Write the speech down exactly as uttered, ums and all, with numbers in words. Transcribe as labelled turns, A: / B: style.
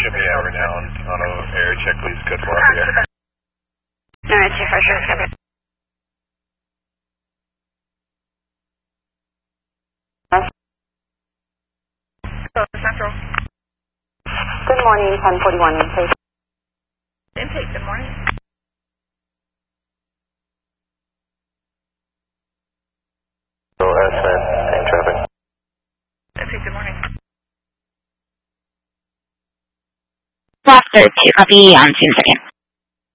A: should be over now on auto air check, please. Code four here.
B: Alright, two four sure, copy.
C: Central.
B: Good morning, ten forty-one intake.
C: Intake, good morning.
A: So, S N, same traffic.
C: Intake, good morning.
D: Foster two, copy on scene second.